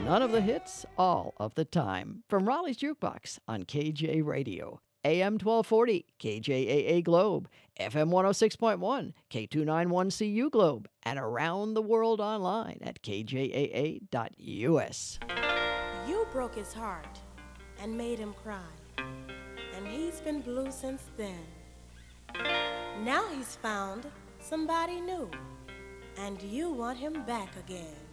None of the hits, all of the time. From Raleigh's Jukebox on KJ Radio, AM 1240, KJAA Globe, FM 106.1, K291CU Globe, and around the world online at kjaa.us. You broke his heart and made him cry, and he's been blue since then. Now he's found somebody new, and you want him back again.